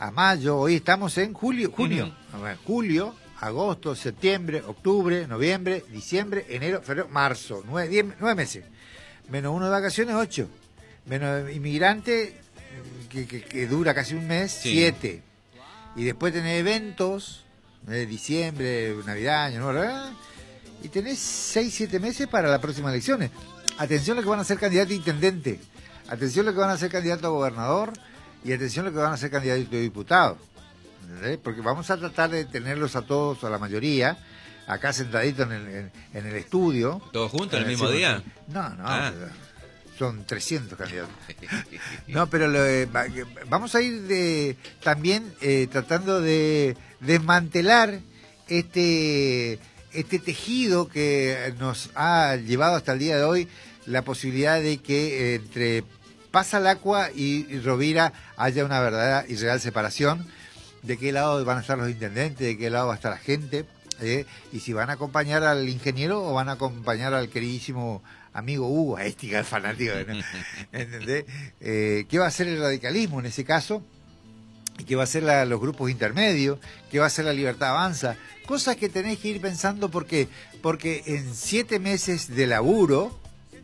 a mayo, hoy estamos en junio, julio, agosto, septiembre, octubre, noviembre, diciembre, enero, febrero, marzo, 9 meses. Menos 1 de vacaciones, 8. Menos inmigrante, que dura casi un mes, 7. Y después tenés eventos, diciembre, Navidad, Año Nuevo, y tenés 6-7 meses para las próximas elecciones. Atención a los que van a ser candidato a intendente, atención a los que van a ser candidato a gobernador, y atención a los que van a ser candidato a diputado. ¿Entendés? Porque vamos a tratar de tenerlos a todos, a la mayoría, acá sentaditos en el estudio. ¿Todos juntos el mismo día? No, son 300 candidatos. No, pero vamos a ir también tratando de desmantelar este tejido que nos ha llevado hasta el día de hoy la posibilidad de que entre Paz-al-Acqua y Rovira haya una verdadera y real separación, de qué lado van a estar los intendentes, de qué lado va a estar la gente, y si van a acompañar al ingeniero o van a acompañar al queridísimo amigo Hugo, el fanático, ¿no? ¿Entendés? ¿Qué va a hacer el radicalismo en ese caso? ¿Y qué va a hacer los grupos intermedios? ¿Qué va a hacer la Libertad Avanza? Cosas que tenés que ir pensando porque en 7 meses de laburo,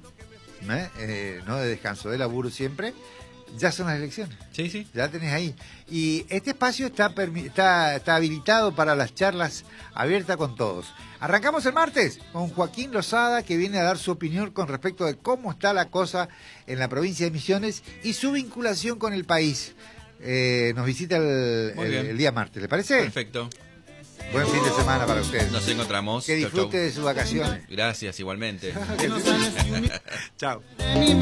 no de descanso, de laburo siempre, ya son las elecciones. Sí. Ya tenés ahí. Y este espacio está habilitado para las charlas abiertas con todos. Arrancamos el martes con Joaquín Lozada, que viene a dar su opinión con respecto de cómo está la cosa en la provincia de Misiones y su vinculación con el país. Nos visita el día martes, ¿le parece? Perfecto. Buen fin de semana para ustedes. Nos encontramos. Que disfrute de sus vacaciones. Gracias, igualmente. Chao.